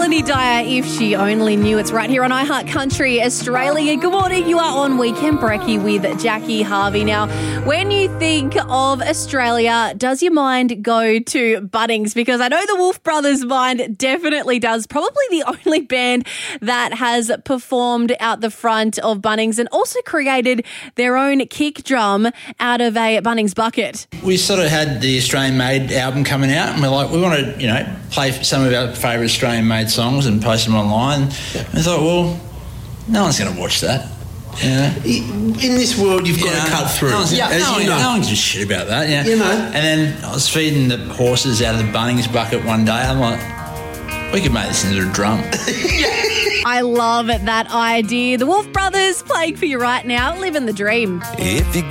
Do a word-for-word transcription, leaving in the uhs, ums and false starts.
Melanie Dyer, If She Only Knew. It's right here on iHeart Country Australia. Good morning. You are on Weekend Brekkie with Jackie Harvey. Now, when you think of Australia, does your mind go to Bunnings? Because I know the Wolf Brothers' mind definitely does. Probably the only band that has performed out the front of Bunnings and also created their own kick drum out of a Bunnings bucket. We sort of had the Australian-made album coming out, and we're like, we want to, you know, play some of our favourite Australian-made songs and post them online. And I thought, well, no one's going to watch that. Yeah. In this world, you've got You know, to cut through. No, one's, Yeah, as no, you know, no. no one gives a shit about that. Yeah. You know. And then I was feeding the horses out of the Bunnings bucket one day. I'm like, we could make this into a drum. I love that idea. The Wolf Brothers playing for you right now, living the dream. If you